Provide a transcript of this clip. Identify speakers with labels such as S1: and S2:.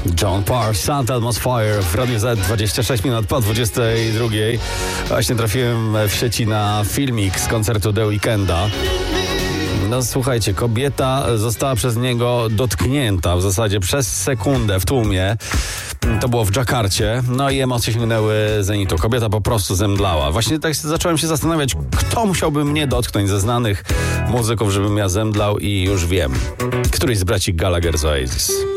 S1: John Parr, Sound Atmosphere w Radiu Z, 26 minut po 22. Właśnie trafiłem w sieci na filmik z koncertu The Weekenda. No słuchajcie, kobieta została przez niego dotknięta w zasadzie przez sekundę w tłumie. To było w Dżakarcie, no i emocje sięgnęły zenitu. Kobieta po prostu zemdlała. Właśnie tak zacząłem się zastanawiać, kto musiałby mnie dotknąć ze znanych muzyków, żebym ja zemdlał, i już wiem. Któryś z braci Gallagher z Oasis.